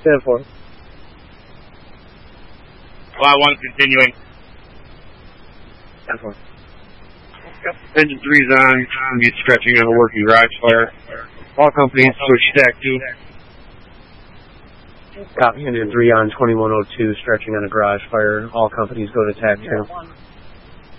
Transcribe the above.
10-4. Fly 1 continuing. 10-4. Engine 3's on. Get stretching on a working garage fire. All companies switch stack 2. Copy, engine 3 on 2102, stretching on a garage fire. All companies go to TAC 2.